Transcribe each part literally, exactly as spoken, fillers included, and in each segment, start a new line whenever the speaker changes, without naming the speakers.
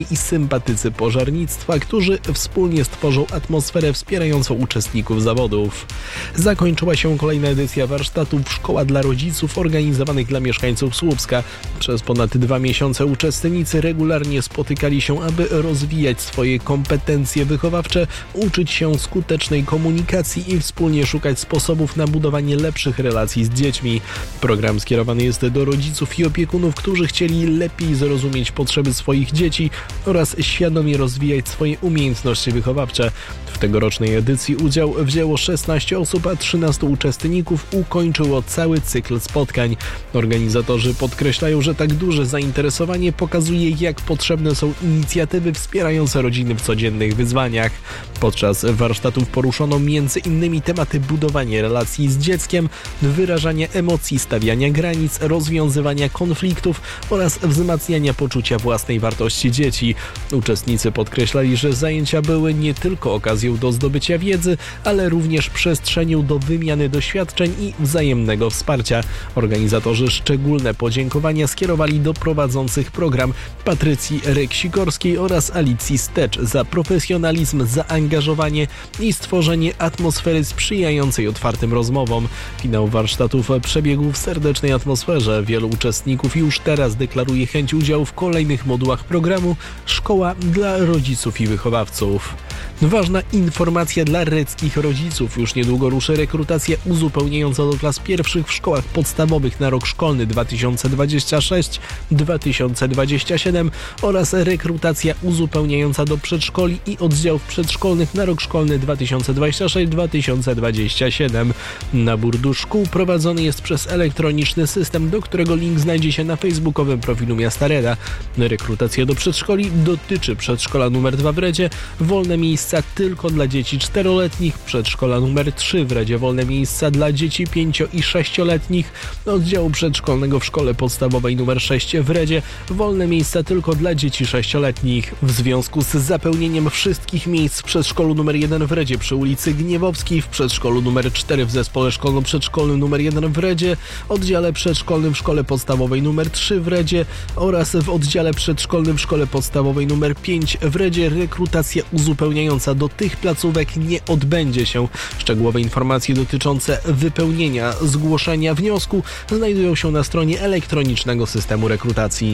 i sympatycy pożarnictwa, którzy wspólnie stworzą atmosferę wspierającą uczestników zawodów. Zakończyła się kolejna edycja warsztatów Szkoła dla rodziców organizowanych dla mieszkańców Słupska. Przez ponad dwa miesiące uczestnicy regularnie spotykali się, aby rozwijać swoje kompetencje wychowawcze, uczyć się skutecznej komunikacji i wspólnie szukać sposobów na budowanie lepszych relacji z dziećmi. Program skierowany jest do rodziców i opiekunów, którzy chcieli lepiej zrozumieć potrzeby swoich dzieci oraz świadomie rozwijać swoje umiejętności wychowawcze. W tegorocznej edycji udział wzięło szesnaście osób, a trzynastu uczestników ukończyło cały cykl spotkań. Organizatorzy podkreślają, że tak duże zainteresowanie pokazuje, jak potrzebne są inicjatywy wspierające rodziny w codziennych wyzwaniach. Podczas warsztatów poruszono między innymi tematy budowania relacji z dzieckiem, wyrażania emocji, stawiania granic, rozwiązywania konfliktów oraz wzmacniania poczucia własnej wartości dzieci. Uczestnicy podkreślali, że zajęcia były nie tylko okazją do zdobycia wiedzy, ale również przestrzenią do wymiany doświadczeń i wzajemnego wsparcia. Organizatorzy szczególne podziękowania skierowali do prowadzących program Patrycji Reksikorskiej oraz Alicji Stecz za profesjonalizm, zaangażowanie i stworzenie atmosfery sprzyjającej otwartym rozmowom. Finał warsztatów przebiegł w serdecznej atmosferze. Wielu uczestników już teraz deklaruje chęć udziału w kolejnych modułach programu Szkoła dla rodziców i wychowawców. Ważna informacja dla reckich rodziców. Już niedługo ruszy rekrutacja uzupełniająca do klas pierwszych w szkołach podstawowych na rok szkolny dwa tysiące dwudziesty szósty dwa tysiące dwudziesty siódmy oraz rekrutacja uzupełniająca do przedszkoli i oddziałów przedszkolnych na rok szkolny dwa tysiące dwudziesty szósty dwa tysiące dwudziesty siódmy. Nabór do szkół prowadzony jest przez elektroniczny system, do którego link znajdzie się na facebookowym profilu Miasta Reda. Rekrutacja do przedszkoli dotyczy przedszkola numer dwa w Redzie, wolne miejsca tylko dla dzieci czteroletnich, przedszkola numer trzy w Redzie, wolne miejsca dla dzieci pięcio- i sześcioletnich, oddziału przedszkolnego w szkole podstawowej numer sześć w Redzie, wolne miejsca tylko dla dzieci sześcioletnich. W związku z zapełnieniem wszystkich miejsc w przedszkolu numer jeden w Redzie przy ulicy Gniewowskiej, w przedszkolu numer cztery w zespole szkolno-przedszkolnym numer jeden w Redzie, oddziale przedszkolnym w szkole podstawowej numer trzy w Redzie oraz w oddziale przedszkolnym w szkole podstawowej numer pięć w Redzie rekrutacja uzupełniająca do tych placówek nie odbędzie się. Szczegółowe informacje dotyczące wypełnienia zgłoszenia wniosku znajdują się na stronie elektronicznego systemu rekrutacji.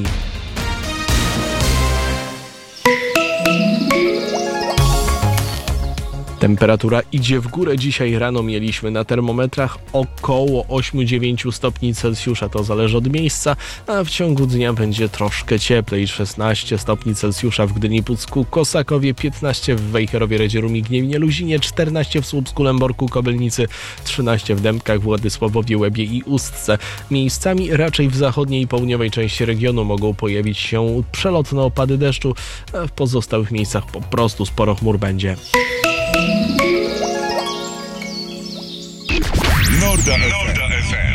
Temperatura idzie w górę. Dzisiaj rano mieliśmy na termometrach około osiem do dziewięciu stopni Celsjusza. To zależy od miejsca, a w ciągu dnia będzie troszkę cieplej. szesnaście stopni Celsjusza w Gdyni, Pucku, Kosakowie, piętnaście w Wejherowie, Redzie, Rumi, Gnieźnie, Luzinie, czternaście w Słupsku, Lęborku, Kobylnicy, trzynaście w Dębkach, Władysławowie, Łebie i Ustce. Miejscami raczej w zachodniej i południowej części regionu mogą pojawić się przelotne opady deszczu, a w pozostałych miejscach po prostu sporo chmur będzie.
Norda F M.